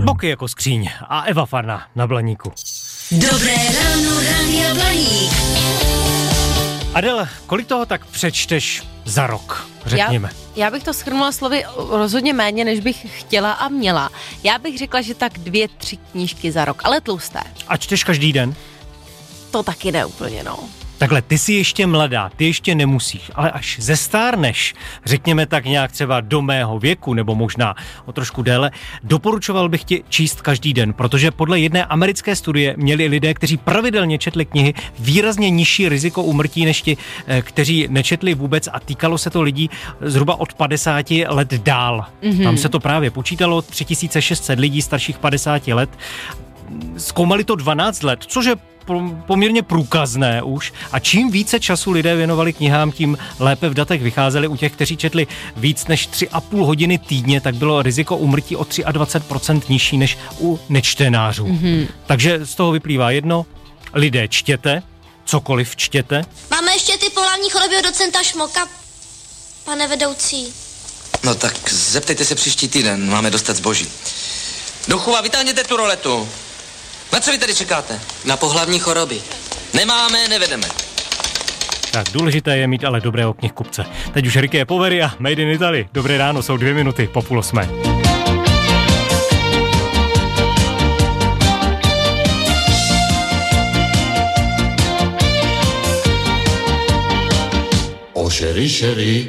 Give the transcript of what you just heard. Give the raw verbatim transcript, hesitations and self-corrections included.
Boky jako skříň a Eva Farna na Blaníku. Dobré ráno, Rádia Blaník. Adel, kolik toho tak přečteš za rok, řekněme? Já, já bych to shrnula slovy rozhodně méně, než bych chtěla a měla. Já bych řekla, že tak dvě, tři knížky za rok, ale tlusté. A čteš každý den? To taky ne úplně, no. Takhle, ty jsi ještě mladá, ty ještě nemusíš, ale až zestárneš, řekněme tak nějak třeba do mého věku, nebo možná o trošku déle, doporučoval bych ti číst každý den, protože podle jedné americké studie měli lidé, kteří pravidelně četli knihy, výrazně nižší riziko úmrtí než ti, kteří nečetli vůbec, a týkalo se to lidí zhruba od padesáti let dál. Mm-hmm. Tam se to právě počítalo, tři tisíce šest set lidí starších padesáti let. Zkoumali to dvanáct let, což je poměrně průkazné už, a čím více času lidé věnovali knihám, tím lépe v datech vycházeli. U těch, kteří četli víc než tři a půl hodiny týdně, tak bylo riziko úmrtí o dvacet tři procent nižší než u nečtenářů. Mm-hmm. Takže z toho vyplývá jedno, lidé čtěte, cokoliv čtěte. Máme ještě ty polární choroby od docenta Šmoka, pane vedoucí. No tak zeptejte se příští týden, máme dostat zboží. Duchuva, vytáhněte tu roletu. Na co vy tady čekáte? Na pohlavní choroby. Nemáme, nevedeme. Tak důležité je mít ale dobrého knihkupce. Teď už Ricky Poveri a Made in Italy. Dobré ráno, jsou dvě minuty po půl osmé. Oh chérie, chérie.